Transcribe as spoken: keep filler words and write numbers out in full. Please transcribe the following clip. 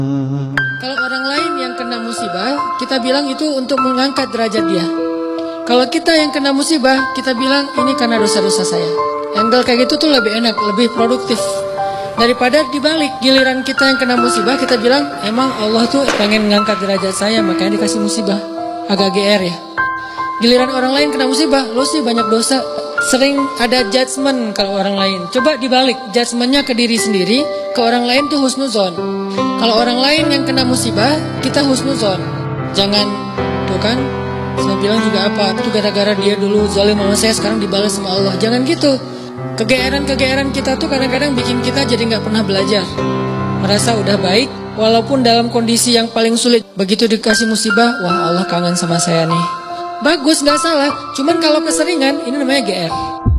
Kalau orang lain yang kena musibah, kita bilang itu untuk mengangkat derajat dia. Kalau kita yang kena musibah, kita bilang ini karena dosa-dosa saya. Angle kayak gitu tuh lebih enak, lebih produktif. Daripada dibalik, giliran kita yang kena musibah, kita bilang emang Allah tuh pengen mengangkat derajat saya, makanya dikasih musibah. Agak G R ya. Giliran orang lain kena musibah, lo sih banyak dosa. Sering ada judgement kalau orang lain. Coba dibalik, judgementnya ke diri sendiri, ke orang lain tuh husnuzon. Kalau orang lain yang kena musibah, kita husnuzon. Jangan, tuh kan, saya bilang juga apa, itu gara-gara dia dulu zalim sama saya, sekarang dibalas sama Allah. Jangan gitu. Kegeeran-kegeeran kita tuh kadang-kadang bikin kita jadi gak pernah belajar. Merasa udah baik, walaupun dalam kondisi yang paling sulit. Begitu dikasih musibah, wah Allah kangen sama saya nih. Bagus, gak salah. Cuman kalau keseringan, ini namanya G R.